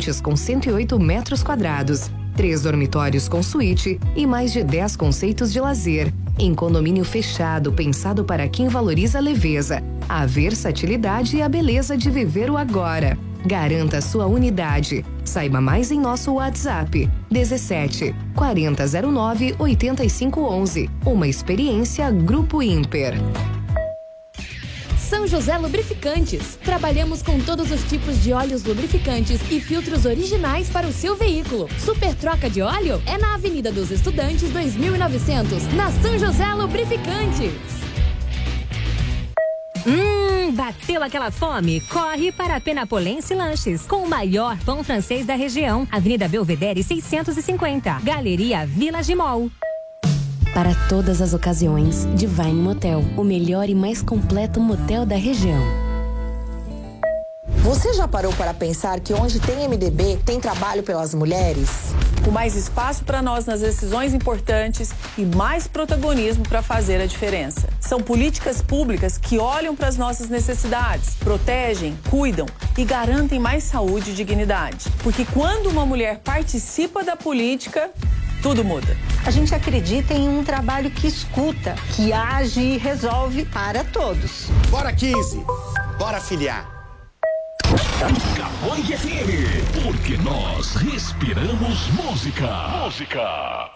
apartamentos com 108 metros quadrados, 3 dormitórios com suíte e mais de 10 conceitos de lazer. Em condomínio fechado, pensado para quem valoriza a leveza, a versatilidade e a beleza de viver o agora. Garanta sua unidade. Saiba mais em nosso WhatsApp 17 4009 8511. Uma experiência Grupo Imper. São José Lubrificantes. Trabalhamos com todos os tipos de óleos lubrificantes e filtros originais para o seu veículo. Super troca de óleo é na Avenida dos Estudantes 2900, na São José Lubrificantes. Bateu aquela fome? Corre para a Penapolense Lanches, com o maior pão francês da região. Avenida Belvedere 650, Galeria Village Mall. Para todas as ocasiões, Divine Motel, o melhor e mais completo motel da região. Você já parou para pensar que onde tem MDB, tem trabalho pelas mulheres? Com mais espaço para nós nas decisões importantes e mais protagonismo para fazer a diferença. São políticas públicas que olham para as nossas necessidades, protegem, cuidam e garantem mais saúde e dignidade. Porque quando uma mulher participa da política, tudo muda. A gente acredita em um trabalho que escuta, que age e resolve para todos. Bora 15, bora filiar. Cabangue FM, porque nós respiramos música.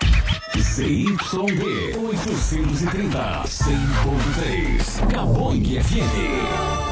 ZYD 830, 100.3, Cabangue FM.